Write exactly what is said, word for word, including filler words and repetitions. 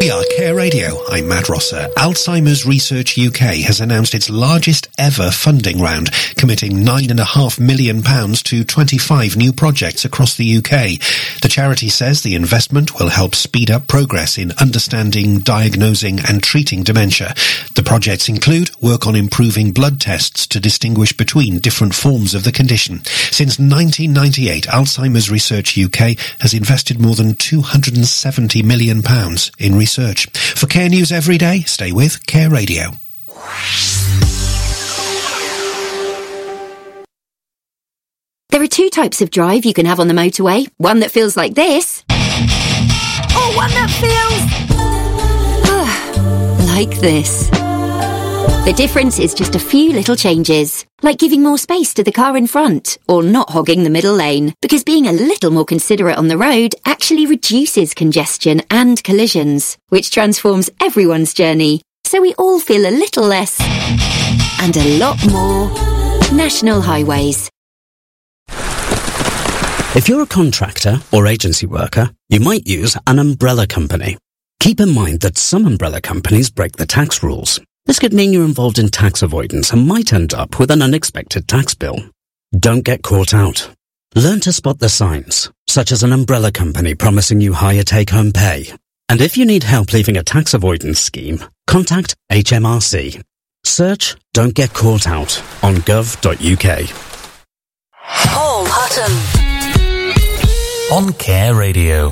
We are Care Radio. I'm Matt Rosser. Alzheimer's Research U K has announced its largest ever funding round, committing nine and a half million pounds to twenty-five new projects across the U K. The charity says the investment will help speed up progress in understanding, diagnosing and treating dementia. The projects include work on improving blood tests to distinguish between different forms of the condition. Since nineteen ninety-eight, Alzheimer's Research U K has invested more than two hundred seventy million pounds in research. For Care News Every Day, stay with Care Radio. There are two types of drive you can have on the motorway. One that feels like this. Or one that feels... like this. The difference is just a few little changes, like giving more space to the car in front, or not hogging the middle lane, because being a little more considerate on the road actually reduces congestion and collisions, which transforms everyone's journey, so we all feel a little less, and a lot more, National Highways. If you're a contractor or agency worker, you might use an umbrella company. Keep in mind that some umbrella companies break the tax rules. This could mean you're involved in tax avoidance and might end up with an unexpected tax bill. Don't get caught out. Learn to spot the signs, such as an umbrella company promising you higher take-home pay. And if you need help leaving a tax avoidance scheme, contact H M R C. Search Don't Get Caught Out on gov dot U K. Paul Hutton on Care Radio.